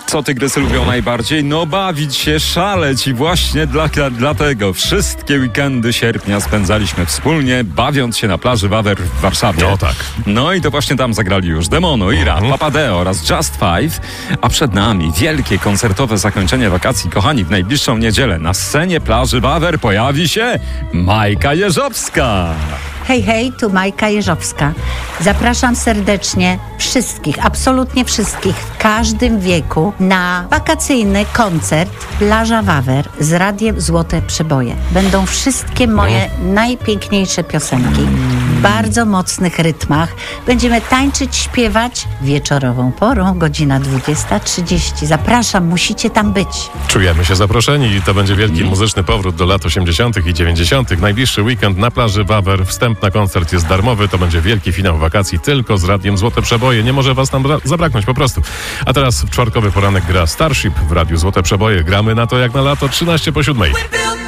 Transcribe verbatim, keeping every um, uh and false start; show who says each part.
Speaker 1: Co tygrysy lubią najbardziej? No bawić się, szaleć i właśnie dla, dla, dlatego wszystkie weekendy sierpnia spędzaliśmy wspólnie, bawiąc się na plaży Wawer w Warszawie.
Speaker 2: No tak.
Speaker 1: No i to właśnie tam zagrali już Demono, Ira,
Speaker 2: Mhm.
Speaker 1: Papadeo oraz Just Five, a przed nami wielkie koncertowe zakończenie wakacji. Kochani, w najbliższą niedzielę na scenie plaży Wawer pojawi się Majka Jeżowska.
Speaker 3: Hej, hej, tu Majka Jeżowska. Zapraszam serdecznie wszystkich, absolutnie wszystkich, w każdym wieku na wakacyjny koncert Plaża Wawer z Radiem Złote Przeboje. Będą wszystkie moje najpiękniejsze piosenki w bardzo mocnych rytmach. Będziemy tańczyć, śpiewać wieczorową porą, godzina dwudziesta trzydzieści. Zapraszam, musicie tam być.
Speaker 2: Czujemy się zaproszeni i to będzie wielki muzyczny powrót do lat osiemdziesiątych i dziewięćdziesiątych. Najbliższy weekend na plaży Wawer. Wstęp na koncert jest darmowy. To będzie wielki finał wakacji tylko z Radiem Złote Przeboje. Nie może was tam bra- zabraknąć po prostu. A teraz w czwartkowy poranek gra Starship w Radiu Złote Przeboje. Gramy na to jak na lato trzynaście po siódmej.